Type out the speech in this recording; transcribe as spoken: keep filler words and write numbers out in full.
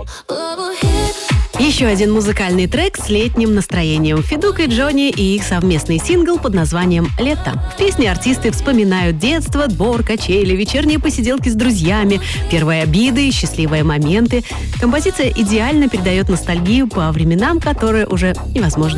Еще один музыкальный трек с летним настроением. Федук и Джонни и их совместный сингл под названием «Лето». В песне артисты вспоминают детство, двор, качели, вечерние посиделки с друзьями, первые обиды и счастливые моменты. Композиция идеально передает ностальгию по временам, которые уже невозможно